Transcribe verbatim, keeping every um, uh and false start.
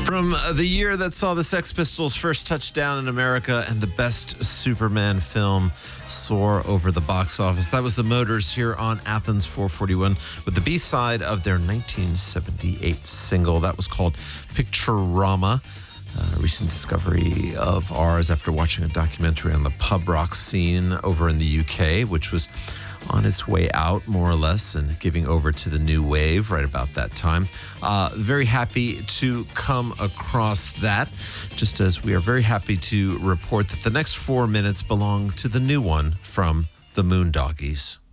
From uh, the year that saw the Sex Pistols' first touchdown in America and the best Superman film soar over the box office, that was the Motors here on Athens four forty-one with the B-side of their nineteen seventy-eight single. That was called Picturama. A recent discovery of ours after watching a documentary on the pub rock scene over in the U K, which was on its way out, more or less, and giving over to the new wave right about that time. Uh, very happy to come across that, just as we are very happy to report that the next four minutes belong to the new one from the Moondoggies.